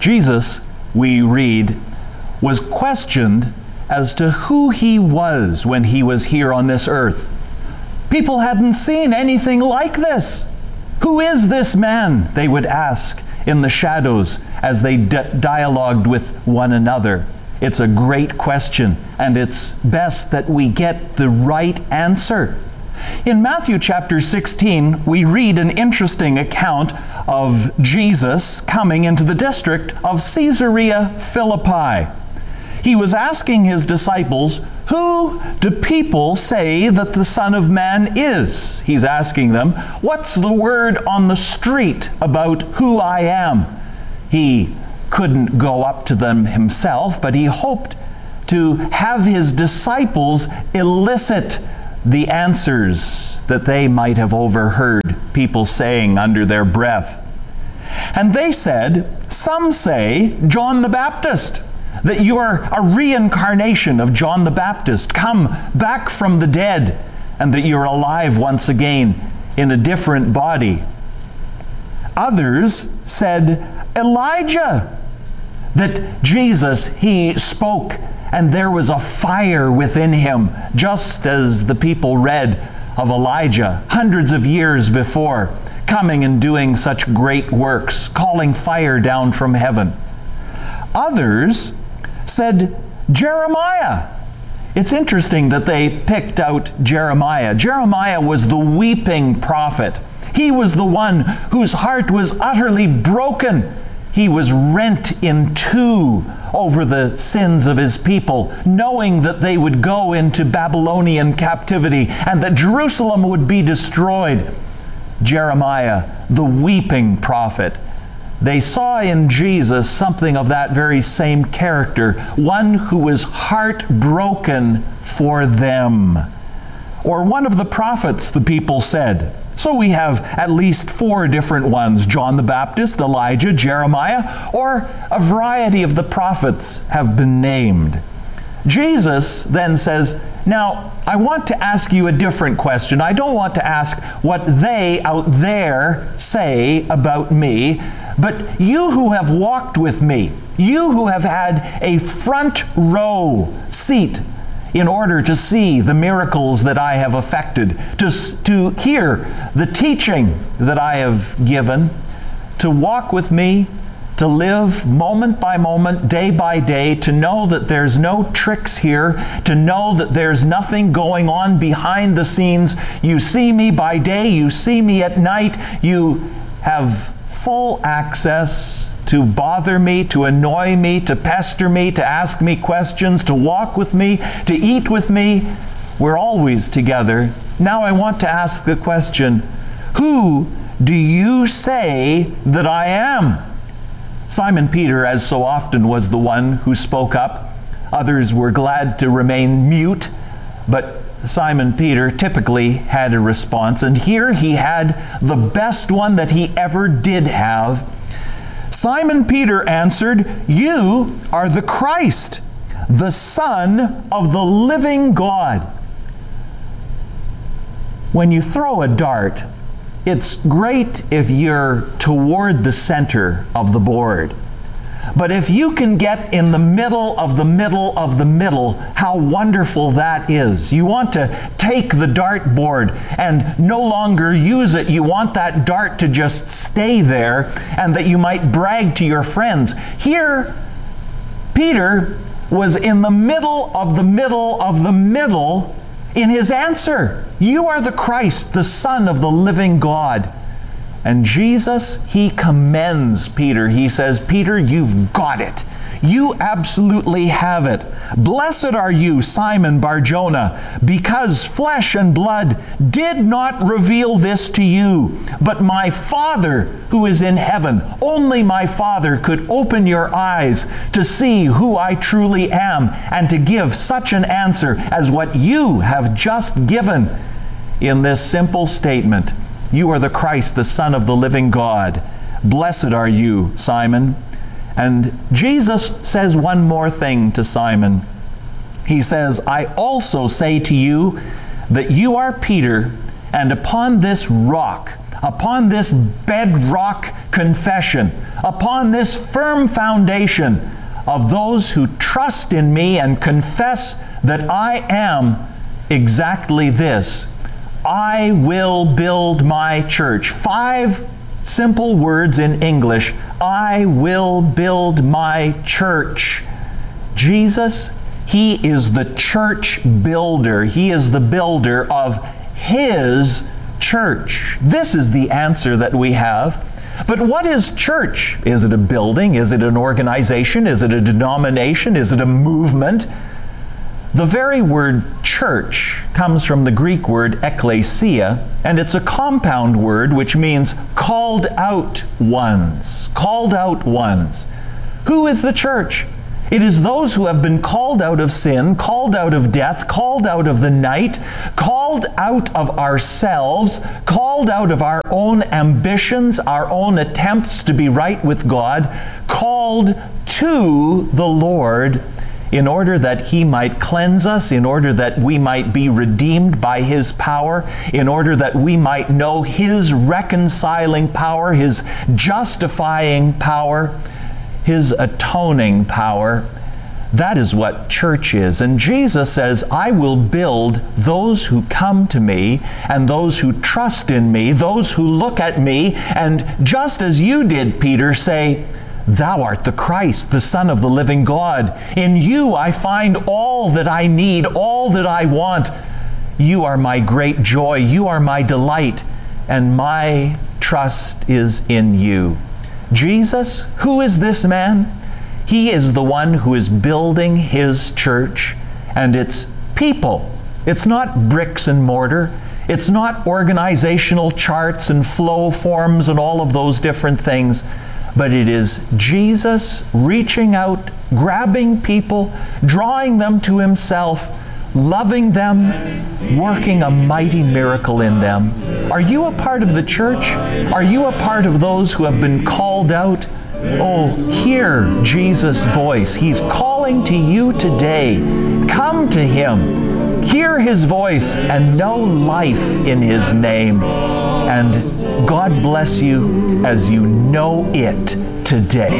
Jesus, we read, was questioned as to who he was when he was here on this earth. People hadn't seen anything like this. Who is this man? They would ask in the shadows as they dialogued with one another. It's a great question, and it's best that we get the right answer. In Matthew chapter 16, we read an interesting account of Jesus coming into the district of Caesarea Philippi. He was asking his disciples, "Who do people say that the Son of Man is?" He's asking them, "What's the word on the street about who I am?" He couldn't go up to them himself, but he hoped to have his disciples elicit the answers that they might have overheard people saying under their breath. And they said, "Some say John the Baptist, that you are a reincarnation of John the Baptist, come back from the dead, and that you're alive once again in a different body." Others said, "Elijah, that Jesus, he spoke, and there was a fire within him," just as the people read of Elijah hundreds of years before, coming and doing such great works, calling fire down from heaven. Others said, "Jeremiah." It's interesting that they picked out Jeremiah. Jeremiah was the weeping prophet. He was the one whose heart was utterly broken. He was rent in two over the sins of his people, knowing that they would go into Babylonian captivity and that Jerusalem would be destroyed. Jeremiah, the weeping prophet. They saw in Jesus something of that very same character, one who was heartbroken for them. Or one of the prophets, the people said. So we have at least 4 different ones: John the Baptist, Elijah, Jeremiah, or a variety of the prophets have been named. Jesus then says, "Now, I want to ask you a different question. I don't want to ask what they out there say about me, but you who have walked with me, you who have had a front row seat in order to see the miracles that I have effected, to hear the teaching that I have given, to walk with me, to live moment by moment, day by day, to know that there's no tricks here, to know that there's nothing going on behind the scenes. You see me by day, you see me at night, you have full access to bother me, to annoy me, to pester me, to ask me questions, to walk with me, to eat with me. We're always together. Now I want to ask the question, who do you say that I am?" Simon Peter, as so often, was the one who spoke up. Others were glad to remain mute, but Simon Peter typically had a response, and here he had the best one that he ever did have. Simon Peter answered, "You are the Christ, the Son of the living God." When you throw a dart, it's great if you're toward the center of the board. But if you can get in the middle of the middle of the middle, how wonderful that is. You want to take the dartboard and no longer use it. You want that dart to just stay there and that you might brag to your friends. Here, Peter was in the middle of the middle of the middle in his answer. You are the Christ, the Son of the living God. And Jesus, he commends Peter. He says, "Peter, you've got it. You absolutely have it. Blessed are you, Simon Bar-Jonah, because flesh and blood did not reveal this to you, but my Father who is in heaven. Only my Father could open your eyes to see who I truly am and to give such an answer as what you have just given in this simple statement. You are the Christ, the Son of the living God. Blessed are you, Simon." And Jesus says one more thing to Simon. He says, "I also say to you that you are Peter, and upon this rock upon this bedrock confession, upon this firm foundation of those who trust in me and confess that I am exactly this, I will build my church. 5 simple words in English. I will build my church. Jesus, He is the church builder. He is the builder of His church. This is the answer that we have. But what is church? Is it a building? Is it an organization? Is it a denomination? Is it a movement? The very word church comes from the Greek word ekklesia, and it's a compound word which means called out ones. Called out ones. Who is the church? It is those who have been called out of sin, called out of death, called out of the night, called out of ourselves, called out of our own ambitions, our own attempts to be right with God, called to the Lord in order that He might cleanse us, in order that we might be redeemed by His power, in order that we might know His reconciling power, His justifying power, His atoning power. That is what church is. And Jesus says, I will build those who come to me and those who trust in me, those who look at me, and just as you did, Peter, say, Thou art the Christ, the Son of the living God. In you I find all that I need, all that I want. You are my great joy. You are my delight. And my trust is in you. Jesus, who is this man? He is the one who is building His church, and it's people. It's not bricks and mortar. It's not organizational charts and flow forms and all of those different things, but it is Jesus reaching out, grabbing people, drawing them to Himself, loving them, working a mighty miracle in them. Are you a part of the church? Are you a part of those who have been called out? Oh, hear Jesus' voice. He's calling to you today. Come to Him. Hear His voice and know life in His name. And God bless you as you know it today.